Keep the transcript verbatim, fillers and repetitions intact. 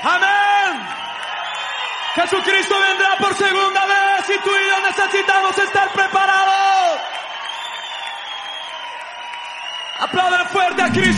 Amén. Jesucristo vendrá por segunda vez y tú y yo necesitamos estar preparados. Aplaudan fuerte a Cristo.